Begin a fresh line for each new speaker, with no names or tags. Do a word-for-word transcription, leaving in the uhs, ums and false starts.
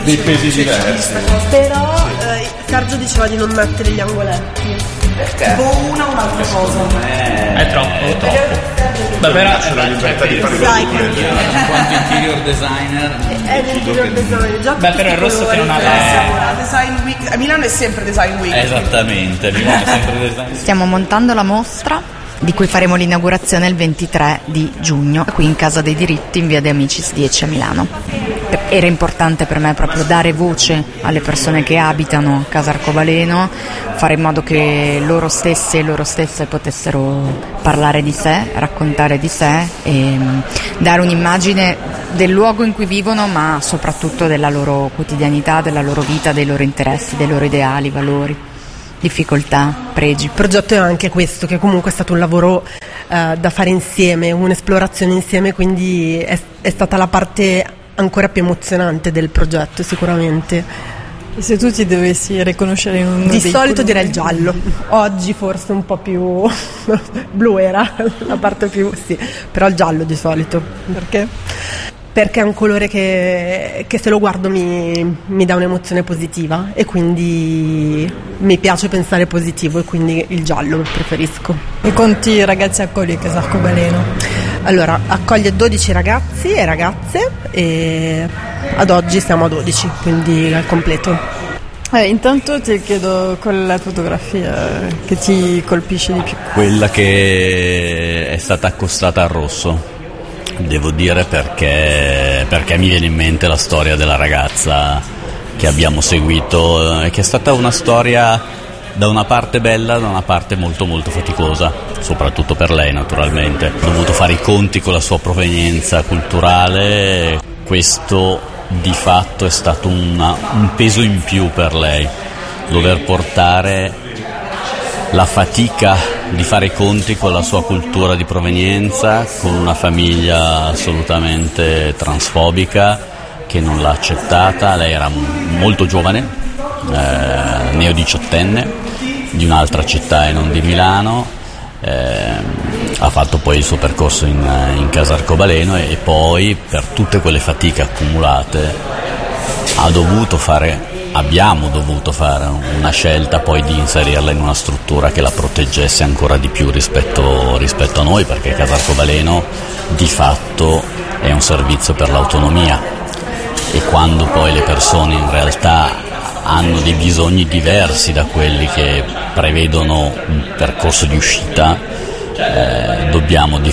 dei pesi diversi.
Però eh, Sergio diceva di non mettere gli angoletti.
Perché?
Tipo una o un'altra cosa.
È,
è troppo, è troppo. Beh, però
c'è la libertà di fare
Sai,
in quanto interior designer.
è l'interior design. Già
beh, però il rosso che non ha
la design week. A Milano è sempre design week.
Esattamente, Milano è sempre design.
Stiamo montando la mostra di cui faremo l'inaugurazione il ventitré di giugno, qui in Casa dei Diritti in via De Amicis dieci a Milano. Era importante per me proprio dare voce alle persone che abitano Casa Arcobaleno, fare in modo che loro stessi e loro stesse potessero parlare di sé, raccontare di sé e dare un'immagine del luogo in cui vivono, ma soprattutto della loro quotidianità, della loro vita, dei loro interessi, dei loro ideali, valori, difficoltà, pregi.
Il progetto è anche questo, che comunque è stato un lavoro eh, da fare insieme, un'esplorazione insieme, quindi è, è stata la parte ancora più emozionante del progetto sicuramente.
Se tu ti dovessi riconoscere in un
di solito direi il giallo, oggi forse un po' più blu era la parte più, sì, però il giallo di solito.
Perché?
Perché è un colore che, che se lo guardo mi, mi dà un'emozione positiva e quindi mi piace pensare positivo e quindi il giallo preferisco.
E quanti ragazzi accoglie Casa Arcobaleno?
Allora, accoglie dodici ragazzi e ragazze e ad oggi siamo a dodici, quindi al completo.
Eh, intanto ti chiedo qual è la fotografia che ti colpisce di più.
Quella che è stata accostata al rosso. Devo dire perché, perché mi viene in mente la storia della ragazza che abbiamo seguito e che è stata una storia da una parte bella, da una parte molto molto faticosa, soprattutto per lei naturalmente. Ha dovuto fare i conti con la sua provenienza culturale, questo di fatto è stato una, un peso in più per lei, dover portare la fatica di fare i conti con la sua cultura di provenienza, con una famiglia assolutamente transfobica che non l'ha accettata. Lei era molto giovane, eh, neodiciottenne, di un'altra città e non di Milano, eh, ha fatto poi il suo percorso in, in Casa Arcobaleno e poi per tutte quelle fatiche accumulate ha dovuto fare abbiamo dovuto fare una scelta poi di inserirla in una struttura che la proteggesse ancora di più rispetto, rispetto a noi, perché Casa Arcobaleno di fatto è un servizio per l'autonomia e quando poi le persone in realtà hanno dei bisogni diversi da quelli che prevedono un percorso di uscita, eh, dobbiamo di